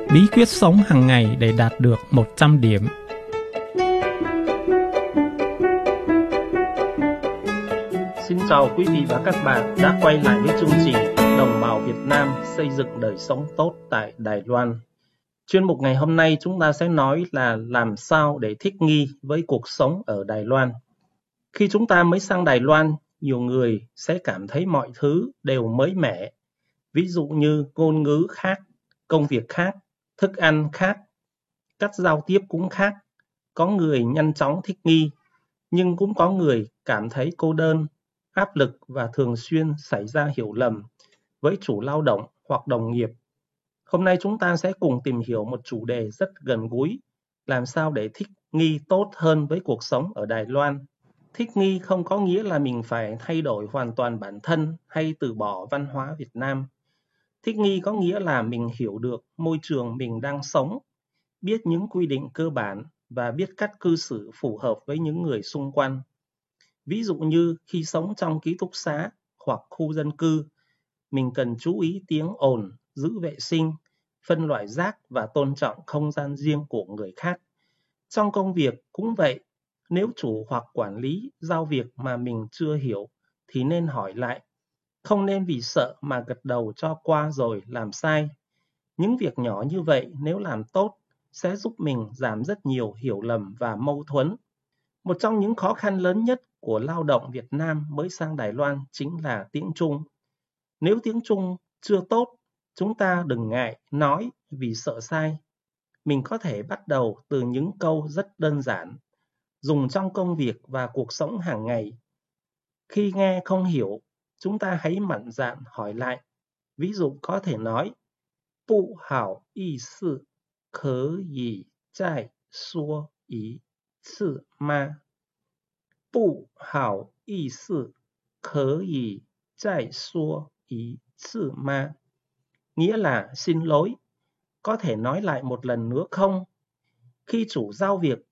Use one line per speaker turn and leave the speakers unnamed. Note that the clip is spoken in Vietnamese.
Bí quyết sống hàng ngày để đạt được 100 điểm.
Xin chào quý vị và các bạn đã quay lại với chương trình Đồng bào Việt Nam xây dựng đời sống tốt tại Đài Loan. Chuyên mục ngày hôm nay chúng ta sẽ nói là làm sao để thích nghi với cuộc sống ở Đài Loan. Khi chúng ta mới sang Đài Loan, nhiều người sẽ cảm thấy mọi thứ đều mới mẻ. Ví dụ như ngôn ngữ khác, công việc khác, thức ăn khác, cách giao tiếp cũng khác. Có người nhanh chóng thích nghi, nhưng cũng có người cảm thấy cô đơn, áp lực và thường xuyên xảy ra hiểu lầm với chủ lao động hoặc đồng nghiệp. Hôm nay chúng ta sẽ cùng tìm hiểu một chủ đề rất gần gũi, làm sao để thích nghi tốt hơn với cuộc sống ở Đài Loan. Thích nghi không có nghĩa là mình phải thay đổi hoàn toàn bản thân hay từ bỏ văn hóa Việt Nam. Thích nghi có nghĩa là mình hiểu được môi trường mình đang sống, biết những quy định cơ bản và biết cách cư xử phù hợp với những người xung quanh. Ví dụ như khi sống trong ký túc xá hoặc khu dân cư, mình cần chú ý tiếng ồn, giữ vệ sinh, phân loại rác và tôn trọng không gian riêng của người khác. Trong công việc cũng vậy, nếu chủ hoặc quản lý giao việc mà mình chưa hiểu thì nên hỏi lại. Không nên vì sợ mà gật đầu cho qua rồi làm sai. Những việc nhỏ như vậy nếu làm tốt sẽ giúp mình giảm rất nhiều hiểu lầm và mâu thuẫn. Một trong những khó khăn lớn nhất của lao động Việt Nam mới sang Đài Loan chính là tiếng Trung. Nếu tiếng Trung chưa tốt, chúng ta đừng ngại nói vì sợ sai. Mình có thể bắt đầu từ những câu rất đơn giản, dùng trong công việc và cuộc sống hàng ngày. Khi nghe không hiểu, chúng ta hãy mạnh dạn hỏi lại. Ví dụ có thể nói, 不好意思，可以再说一次吗？不好意思，可以再说一次吗? Nghĩa là xin lỗi, có thể nói lại một lần nữa không? Khi chủ giao việc